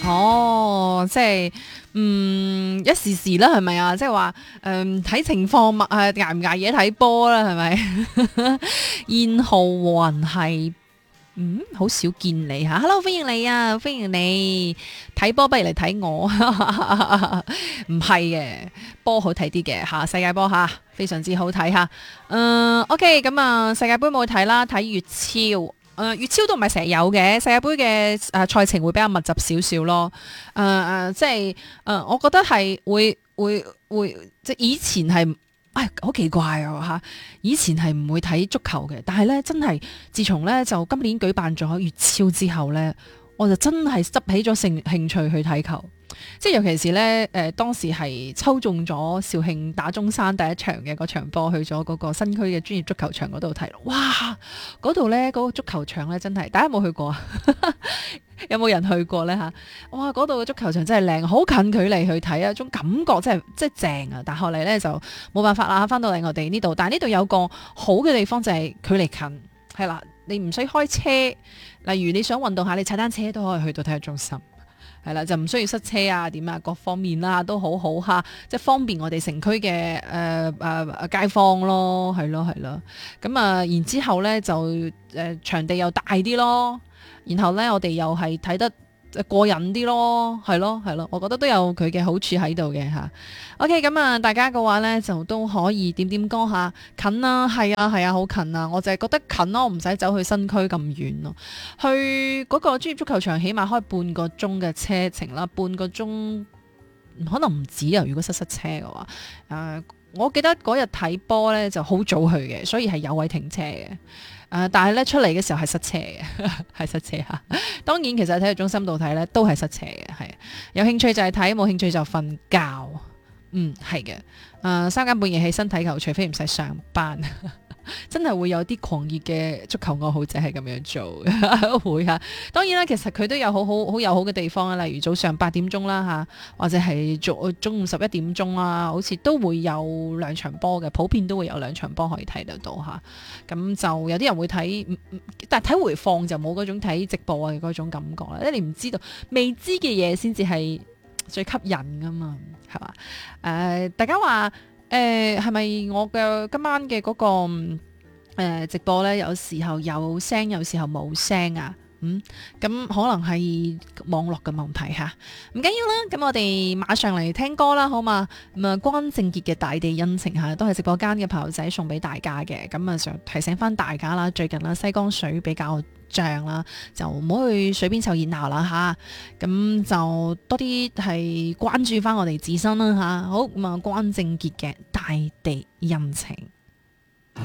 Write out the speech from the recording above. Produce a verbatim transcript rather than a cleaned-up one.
哦，即係嗯一時時啦，係咪啊？即係話誒睇情況，咪誒捱唔捱夜睇波啦，係咪？燕浩雲係。嗯，好少見你吓，Hello，歡迎你啊，歡迎你睇波，不如嚟睇我，唔係嘅，波好睇啲嘅吓，世界波吓，非常之好睇吓。嗯，OK，咁啊，世界盃冇睇啦，睇粵超。誒，粵超都唔係成日有嘅，世界盃嘅誒賽程會比較密集少少咯。誒、呃、誒，即係誒、呃，我覺得係會會會，即係以前係。唉，好奇怪啊吓！以前係唔會睇足球嘅，但係咧真係自從咧就今年舉辦咗粵超之後咧，我就真係執起咗興興趣去睇球。即係尤其是咧，誒、呃、當時係抽中咗肇慶打中山第一場嘅嗰場波，去咗嗰個新區嘅專業足球場嗰度睇。哇！嗰度咧嗰個足球場咧真係，大家有冇去過啊？有冇人去過呢？吓？哇！嗰度嘅足球場真係靚，好近距離去睇啊，種感覺真係真係正啊！但後嚟呢，就冇辦法啦，翻到嚟我哋呢度。但係呢度有個好嘅地方就係距離近，係啦，你唔使開車。例如你想運動下，你踩單車都可以去到體育中心，係啦，就唔需要塞車啊，點啊，各方面啦都好好吓，即係方便我哋城區嘅誒誒街坊咯，係咯係咯。咁啊，然之後呢就誒、呃、場地又大啲咯。然後呢，我哋又係睇得過癮啲咯，係咯，係咯，我覺得都有佢嘅好處喺度嘅吓。OK，咁啊，大家嘅話呢，就都可以點點歌下近啊，係啊，係啊，好近啊！我就係覺得近咯，我唔使走去新區咁遠咯。去嗰個專業足球場起碼開半個鐘嘅車程啦，半個鐘可能唔止啊。如果塞塞車嘅話，誒、呃，我記得嗰日睇波呢就好早去嘅，所以係有位停車嘅。誒、呃，但係咧出嚟嘅時候係塞車嘅，係塞車嚇。當然其實喺體育中心度睇咧都係塞車嘅，係。有興趣就係睇，冇興趣就瞓覺。嗯，係嘅。誒、呃，三更半夜起身睇球，除非唔使上班。真係會有啲狂熱嘅足球愛好者係咁樣做，會嚇。當然啦，其實佢都有好好好友好嘅地方啊，例如早上八點鐘啦嚇，或者係中中午十一點鐘啊，好似都會有兩場波嘅，普遍都會有兩場波可以睇得到嚇。咁就有啲人會睇，但係睇回放就冇嗰種睇直播啊嗰種感覺啦，因為你唔知道未知嘅嘢先至係最吸引噶嘛，係嘛？誒、呃，大家話。誒係咪我嘅今晚嘅嗰、嗰個、呃、直播呢？有時候有聲，有時候冇聲啊。嗯，咁可能係網絡嘅問題嚇，唔緊要啦。咁我哋馬上嚟聽歌啦，好嘛？咁啊，關正傑嘅《大地恩情》嚇，都係直播間嘅朋友仔送俾大家嘅。咁啊，想提醒翻大家啦，最近啦西江水比較漲啦，就唔好去水邊湊熱鬧啦嚇。咁就多啲係關注翻我哋自身啦嚇。好，咁啊，關正傑嘅《大地恩情》。